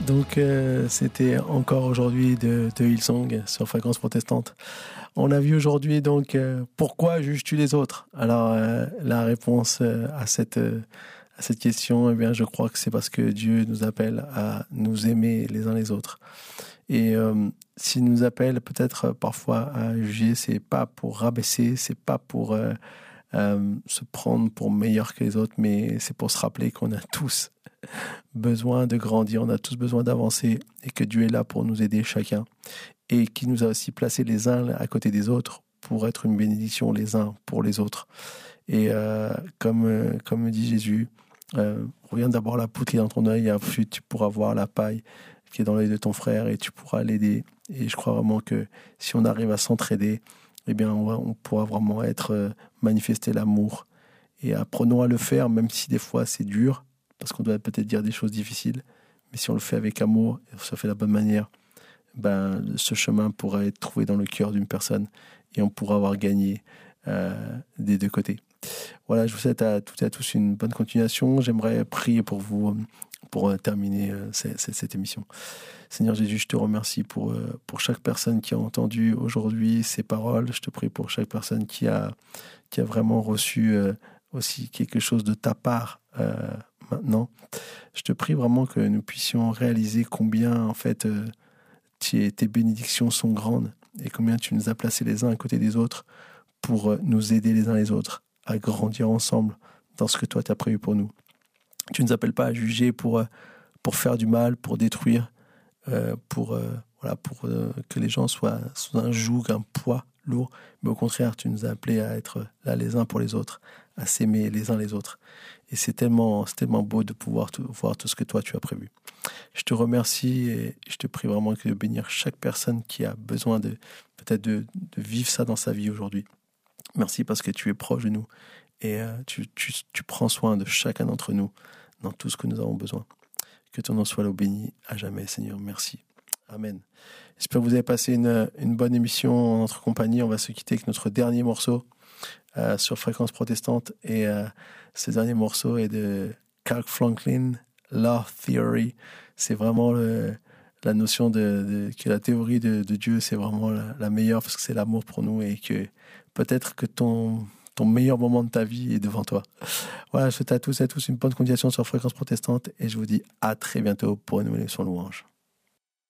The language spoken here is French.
Donc, c'était encore aujourd'hui de Hillsong sur Fréquence Protestante. On a vu aujourd'hui donc pourquoi juges-tu les autres? Alors, la réponse à cette question, eh bien, je crois que c'est parce que Dieu nous appelle à nous aimer les uns les autres. Et s'il nous appelle peut-être parfois à juger, c'est pas pour rabaisser, c'est pas pour se prendre pour meilleur que les autres, mais c'est pour se rappeler qu'on a tous besoin de grandir, on a tous besoin d'avancer et que Dieu est là pour nous aider chacun et qui nous a aussi placés les uns à côté des autres pour être une bénédiction les uns pour les autres. Et comme dit Jésus, regarde d'abord la poutre qui est dans ton œil et ensuite tu pourras voir la paille qui est dans l'œil de ton frère et tu pourras l'aider. Et je crois vraiment que si on arrive à s'entraider, eh bien on pourra vraiment manifester l'amour. Et apprenons à le faire, même si des fois c'est dur, parce qu'on doit peut-être dire des choses difficiles, mais si on le fait avec amour, et on se fait de la bonne manière, ben, ce chemin pourra être trouvé dans le cœur d'une personne et on pourra avoir gagné des deux côtés. Voilà, je vous souhaite à toutes et à tous une bonne continuation. J'aimerais prier pour vous pour terminer cette émission. Seigneur Jésus, je te remercie pour chaque personne qui a entendu aujourd'hui ces paroles. Je te prie pour chaque personne qui a vraiment reçu aussi quelque chose de ta part maintenant. Je te prie vraiment que nous puissions réaliser combien en fait tes bénédictions sont grandes et combien tu nous as placés les uns à côté des autres pour nous aider les uns les autres à grandir ensemble dans ce que toi tu as prévu pour nous. Tu ne nous appelles pas à juger pour faire du mal, pour détruire, pour que les gens soient sous un joug, un poids lourd, mais au contraire, tu nous as appelés à être là les uns pour les autres, à s'aimer les uns les autres. Et c'est tellement beau de pouvoir voir tout ce que toi tu as prévu. Je te remercie et je te prie vraiment de bénir chaque personne qui a besoin peut-être de vivre ça dans sa vie aujourd'hui. Merci parce que tu es proche de nous et tu prends soin de chacun d'entre nous dans tout ce que nous avons besoin. Que ton nom soit béni à jamais, Seigneur. Merci. Amen. J'espère que vous avez passé une bonne émission en notre compagnie. On va se quitter avec notre dernier morceau sur Fréquence Protestante. Et ce dernier morceau est de Kirk Franklin, Love Theory. C'est vraiment la notion que la théorie de Dieu, c'est vraiment la meilleure parce que c'est l'amour pour nous et que peut-être que ton meilleur moment de ta vie est devant toi. Voilà, je souhaite à tous et à tous une bonne continuation sur Fréquence Protestante et je vous dis à très bientôt pour une nouvelle émission Louange.